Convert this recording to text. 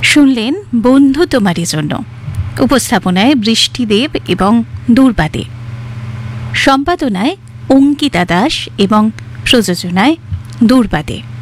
শুনলেন বন্ধু তোমারই জন্য, উপস্থাপনায় বৃষ্টিদেব এবং দূর্বাদে, সম্পাদনায় অঙ্কিতা দাস এবং প্রযোজনায় দূর্বাদে।